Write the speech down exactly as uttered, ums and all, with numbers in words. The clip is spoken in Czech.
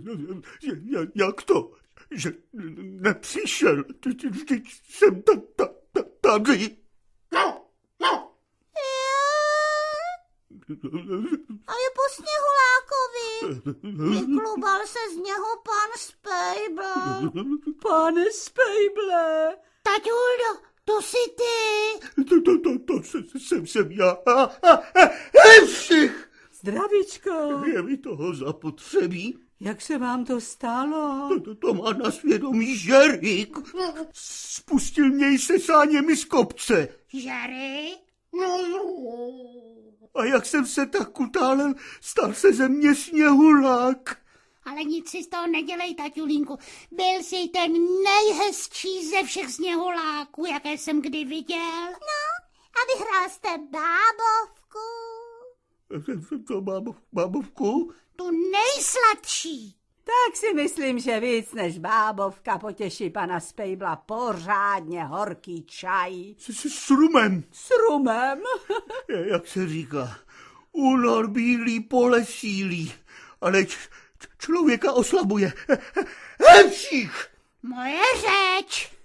Jak to? Že nepřišel? Vždyť jsem tady. A je po Sněhulákovi. Vyklubal se z něho pan Spejbl. Pane Spejble. Taťuldo, to jsi ty. To, to, to, to jsem, jsem já. Všich. Zdravíčko. Je mi toho zapotřebí. Jak se vám to stalo? To, to, to má na svědomí Žerik. Spustil něj se sáněmi z kopce. Žerik? A jak jsem se tak utálel, stal se ze mě Sněhulák. Ale nic si z toho nedělej, taťulínku. Byl jsi ten nejhezčí ze všech Sněhuláků, jaké jsem kdy viděl. No, a vyhrál jste bábovku. To bábov, bábovku? Tu nejsladší. Tak si myslím, že víc než bábovka potěší pana Spejbla pořádně horký čaj. S, s, s rumem. S rumem? Jak se říká, únor bílý pole sílí, ale č, č, člověka oslabuje. Hemších! Moje řeč.